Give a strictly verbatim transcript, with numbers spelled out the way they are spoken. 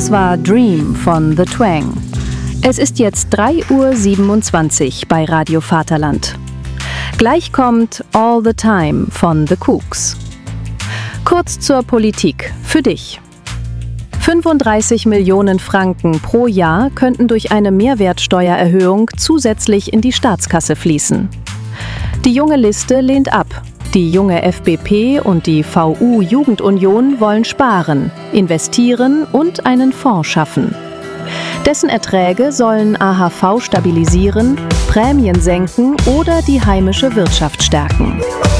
Das war Dream von The Twang. Es ist jetzt drei Uhr siebenundzwanzig bei Radio Vaterland. Gleich kommt All the Time von The Kooks. Kurz zur Politik für dich. fünfunddreißig Millionen Franken pro Jahr könnten durch eine Mehrwertsteuererhöhung zusätzlich in die Staatskasse fließen. Die Junge Liste lehnt ab. Die junge F B P und die V U-Jugendunion wollen sparen, investieren und einen Fonds schaffen. Dessen Erträge sollen A H V stabilisieren, Prämien senken oder die heimische Wirtschaft stärken.